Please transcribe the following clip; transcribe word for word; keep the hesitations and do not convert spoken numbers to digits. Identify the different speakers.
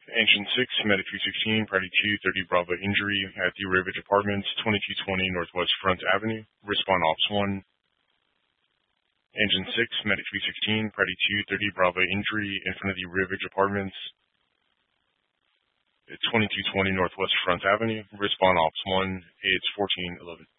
Speaker 1: Engine six, Medic three sixteen, Priority two, thirty Bravo injury at the Ravage Apartments, twenty-two twenty Northwest Front Avenue. Respond Ops one. Engine six, Medic three sixteen, Priority two, thirty Bravo injury in front of the Ravage Apartments, twenty-two twenty Northwest Front Avenue. Respond Ops one. It's fourteen eleven.